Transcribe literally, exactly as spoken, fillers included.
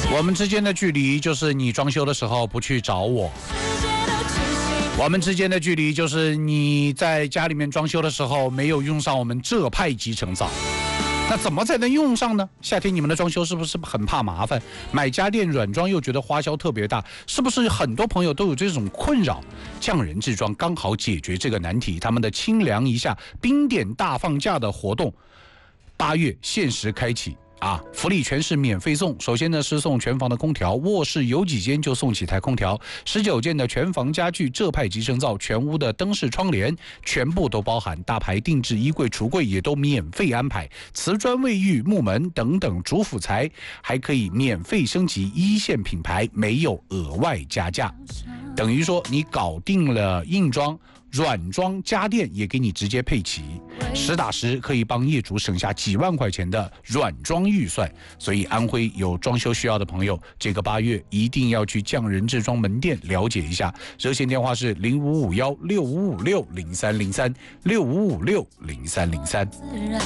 我们之间的距离就是你装修的时候不去找我，我们之间的距离就是你在家里面装修的时候没有用上我们浙派集成灶。那怎么才能用上呢？夏天你们的装修是不是很怕麻烦？买家电软装又觉得花销特别大，是不是很多朋友都有这种困扰？匠人制装刚好解决这个难题，他们的清凉一下冰点大放价的活动，八月限时开启。啊，福利全是免费送。首先呢是送全房的空调，卧室有几间就送几台空调，十九件的全房家具，浙派集成灶，全屋的灯饰窗帘全部都包含，大牌定制衣柜橱柜也都免费安排，瓷砖卫浴木门等等主辅材还可以免费升级，一线品牌没有额外加价，等于说你搞定了硬装软装家电也给你直接配齐，实打实可以帮业主省下几万块钱的软装预算。所以安徽有装修需要的朋友，这个八月一定要去匠人制装门店了解一下，热线电话是零五五幺六五五六零三零三六五五六零三零三。